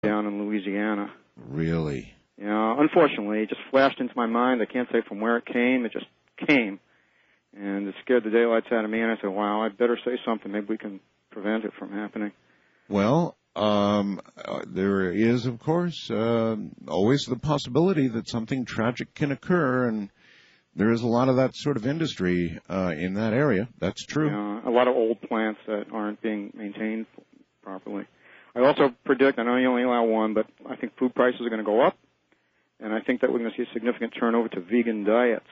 down in Louisiana. Really? Yeah, unfortunately, it just flashed into my mind. I can't say from where it came. It just came. And it scared the daylights out of me, and I said, wow, I'd better say something. Maybe we can prevent it from happening. Well, there is, of course, always the possibility that something tragic can occur, and there is a lot of that sort of industry in that area. That's true. A lot of old plants that aren't being maintained properly. I also predict, I know you only allow one, but I think food prices are going to go up, and I think that we're going to see a significant turnover to vegan diets.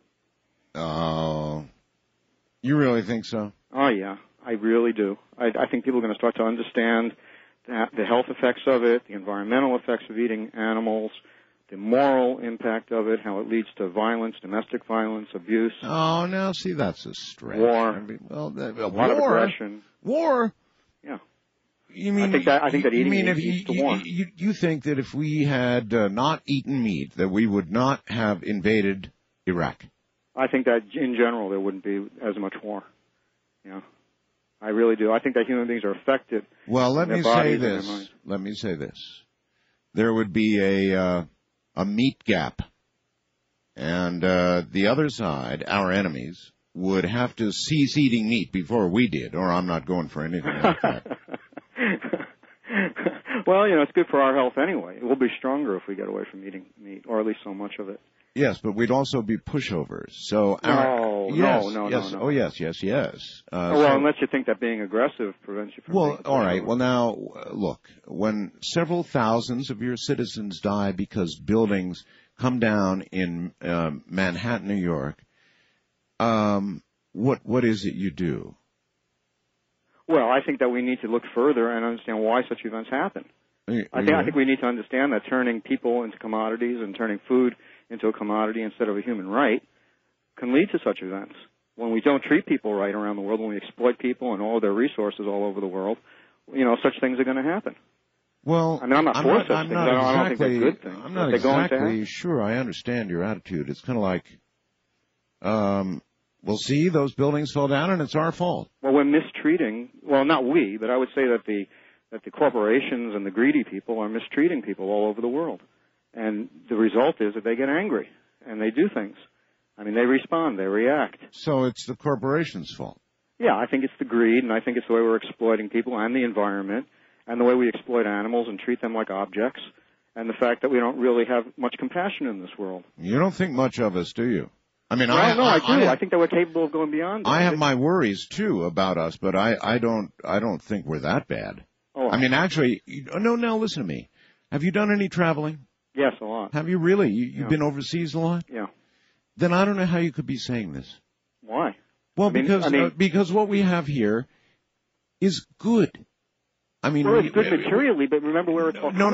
Oh, you really think so? Oh, yeah, I really do. I think people are going to start to understand the health effects of it, the environmental effects of eating animals, the moral impact of it, how it leads to violence, domestic violence, abuse. Oh, now, see, that's a stretch. War. I mean, well, a lot of aggression. War? Yeah. You mean, I think that eating meat leads to war. You think that if we had not eaten meat, that we would not have invaded Iraq? I think that, in general, there wouldn't be as much war. Yeah. I really do. I think that human beings are affected. Well, let me say this. Let me say this. There would be a meat gap. And the other side, our enemies, would have to cease eating meat before we did, or I'm not going for anything like that. Well, it's good for our health anyway. We'll be stronger if we get away from eating meat, or at least so much of it. Yes, but we'd also be pushovers. So no. Oh, yes. Well, unless you think that being aggressive prevents you from being all right. Well, now, look, when several thousands of your citizens die because buildings come down in Manhattan, New York, what is it you do? Well, I think that we need to look further and understand why such events happen. I think we need to understand that turning people into commodities and turning food into a commodity instead of a human right can lead to such events. When we don't treat people right around the world, when we exploit people and all their resources all over the world, such things are going to happen. Well, I mean, I'm not for such things. I don't think they're good things. I'm not exactly sure I understand your attitude. It's kind of like, well, see, those buildings fell down and it's our fault. Well, we're mistreating, not we, but I would say that the corporations and the greedy people are mistreating people all over the world. And the result is that they get angry and they do things. I mean, they respond, they react. So it's the corporation's fault. Yeah, I think it's the greed, and I think it's the way we're exploiting people and the environment, and the way we exploit animals and treat them like objects, and the fact that we don't really have much compassion in this world. You don't think much of us, do you? I mean, I do. I think that we're capable of going beyond that. I have my worries too about us, but I don't think we're that bad. Oh, I mean, actually, no. Now listen to me. Have you done any traveling? Yes, a lot. Have you really? You've been overseas a lot? Yeah. Then I don't know how you could be saying this. Why? Well, because what we have here is good. I mean, it's good materially, but remember where it's all coming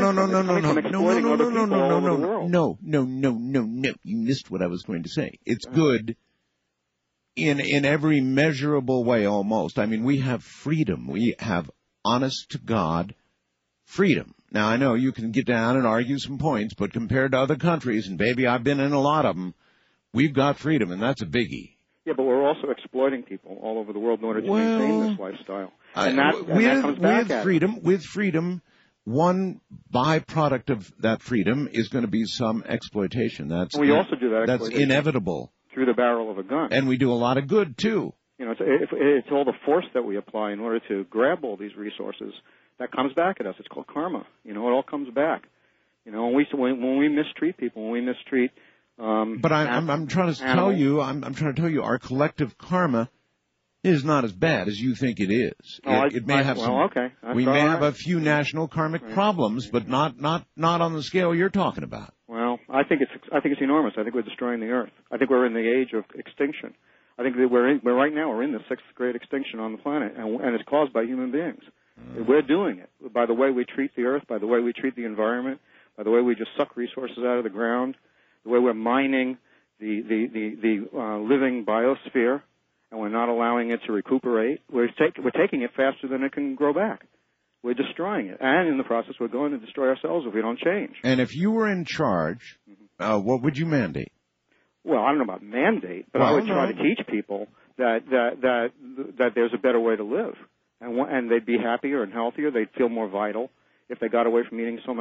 from. No. You missed what I was going to say. It's good in every measurable way almost. I mean, we have freedom. We have honest to God freedom. Now, I know you can get down and argue some points, but compared to other countries, and baby, I've been in a lot of them, we've got freedom, and that's a biggie. Yeah, but we're also exploiting people all over the world in order to maintain this lifestyle. And that comes back with freedom, one byproduct of that freedom is going to be some exploitation. We also do that. That's inevitable. Through the barrel of a gun. And we do a lot of good, too. It's all the force that we apply in order to grab all these resources. That comes back at us. It's called karma. It all comes back. When we mistreat people, when we mistreat but I'm trying to tell you, I'm trying to tell you, our collective karma is not as bad as you think it is. It may have some. Okay. We may have a few national karmic problems, but not on the scale you're talking about. Well, I think it's enormous. I think we're destroying the earth. I think we're in the age of extinction. I think that we're in the sixth great extinction on the planet, and it's caused by human beings. We're doing it by the way we treat the earth, by the way we treat the environment, by the way we just suck resources out of the ground, the way we're mining the living biosphere, and we're not allowing it to recuperate. We're taking it faster than it can grow back. We're destroying it, and in the process, we're going to destroy ourselves if we don't change. And if you were in charge, what would you mandate? Well, I don't know about mandate, but I would try to teach people that there's a better way to live, and they'd be happier and healthier. They'd feel more vital if they got away from eating so